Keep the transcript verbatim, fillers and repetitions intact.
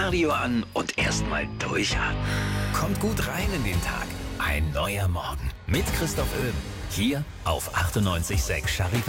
Radio an und erstmal durchatmen. Kommt gut rein in den Tag. Ein neuer Morgen mit Christoph Öhm. Hier auf achtundneunzig Komma sechs Charivari.